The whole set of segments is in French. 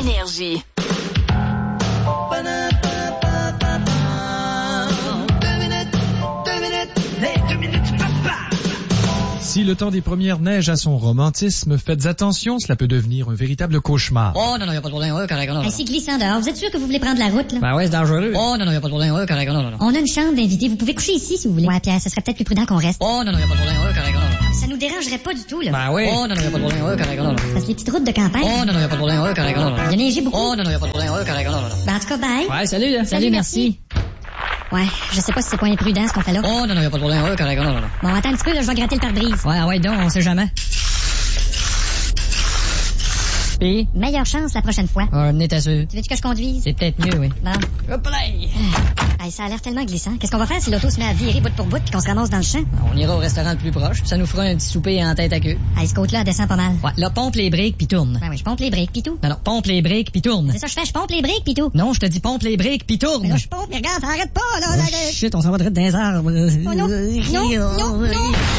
Énergie. Si le temps des premières neiges a son romantisme, faites attention, cela peut devenir un véritable cauchemar. Oh non, non, y a pas de problème, ouais, correct, non, non. C'est glissant dehors. Vous êtes sûr que vous voulez prendre la route, là? Ben ouais, c'est dangereux. Oh non, non, y a pas de problème, ouais, correct, non, non, non. On a une chambre d'invités. Vous pouvez coucher ici si vous voulez. Ouais, Pierre, ce serait peut-être plus prudent qu'on reste. Oh non, non, y a pas de problème, ouais, correct, non, non. Ça nous dérangerait pas du tout, là. Ben oui. Oh non, non, y a pas de problème, ouais, correct, non, non. Parce que les petites routes de campagne. Oh non, non, y a pas de problème, ouais, correct, non, non. Il y a neigé beaucoup. Oh non, non, y a pas de problème, ouais, correct, non, non. Ben, en tout cas, bye. Ouais, salut, là. Salut, merci. Ouais, je sais pas si c'est pas imprudent ce qu'on fait là. Oh non, non, y a pas de problème, ouais, correct, non, non. Bon, attends un petit peu, là, je vais gratter le pare-brise. Ouais, ouais, donc, on sait jamais. Pis? Meilleure chance la prochaine fois. Oh, venez t'assurer. Tu veux-tu que je conduise? C'est peut-être mieux, oui. Bon. Hop là! Hey, ça a l'air tellement glissant. Qu'est-ce qu'on va faire si l'auto se met à virer bout pour bout puis qu'on se ramasse dans le champ? On ira au restaurant le plus proche, puis ça nous fera un petit souper en tête à queue. Hey, ce côte-là descend pas mal. Ouais, là, pompe les briques puis tourne. Ben oui, je pompe les briques pis tout. Non, non, pompe les briques puis tourne. C'est ça que je fais, je pompe les briques pis tout. Non, je te dis pompe les briques puis tourne. Mais là, je pompe, mais regarde, ça arrête pas, là. Oh, shit, on s'en va direct dans les arbres. Oh non, non, non.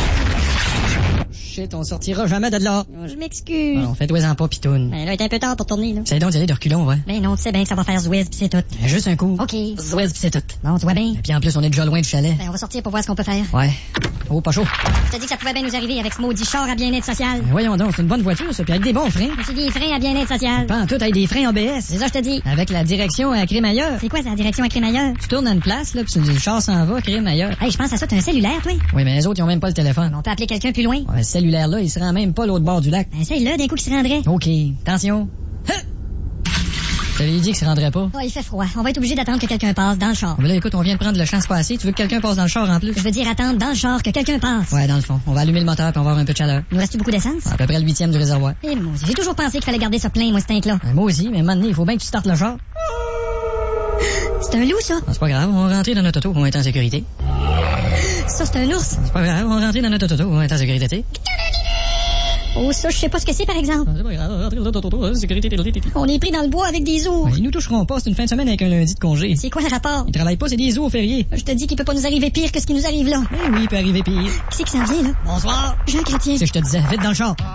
Shit, on sortira jamais de là. Oh, je m'excuse. Bon, fais-toi-en pas, pitoune. Ben là, il est un peu tard pour tourner, là. C'est donc d'y aller de reculons, ouais. Ben non, tu sais bien que ça va faire zouiz pis c'est tout. Juste un coup. OK. Zouez pis c'est tout. Bon, tu vois bien. Et puis en plus, on est déjà loin du chalet. Ben, on va sortir pour voir ce qu'on peut faire. Ouais. Oh, pas chaud. Je te dis que ça pouvait bien nous arriver avec ce maudit char à bien-être social. Mais voyons donc, c'est une bonne voiture, ça, puis avec des bons freins. C'est des freins à bien-être social. Pas en tout, avec des freins ABS. C'est ça, je te dis. Avec la direction à crémailleur. C'est quoi, c'est la direction à crémailleur? Tu tournes à une place, là, puis le char s'en va, crémailleur. Hey, je pense à ça, t'as un cellulaire, toi? Oui, mais les autres, ils ont même pas le téléphone. On peut appeler quelqu'un plus loin. Ouais, ce cellulaire-là, il se rend même pas l'autre bord du lac. Ben, essaye-le, d'un coup qui se rendrait. OK, attention. Je t'avais dit qu'il se rendrait pas. Oh, il fait froid. On va être obligé d'attendre que quelqu'un passe dans le char. Mais là, écoute, on vient de prendre le champ passé. Tu veux que quelqu'un passe dans le char en plus? Je veux dire attendre dans le char que quelqu'un passe. Ouais, dans le fond. On va allumer le moteur puis on va avoir un peu de chaleur. Il nous reste beaucoup d'essence? À peu près le 8e du réservoir. Eh, moi aussi, j'ai toujours pensé qu'il fallait garder ça plein, moi, ce tank-là. Moi aussi, mais maintenant, il faut bien que tu startes le char. C'est un loup, ça? Ah, c'est pas grave, on va rentrer dans notre auto, on va être en sécurité. Ça, c'est un ours. C'est pas grave, on va rentrer dans notre auto, on va être en sécurité. Oh, ça, je sais pas ce que c'est, par exemple. C'est pas grave, on va rentrer dans notre auto, sécurité. On est pris dans le bois avec des ours. Ils nous toucheront pas, c'est une fin de semaine avec un lundi de congé. C'est quoi le rapport? Ils travaillent pas, c'est des jours fériés. Je te dis qu'il peut pas nous arriver pire que ce qui nous arrive là. Eh oui, il peut arriver pire. Qui c'est qui s'en vient, là? Bonsoir. Jean Chrétien. C'est ce que je te disais, vite dans le char.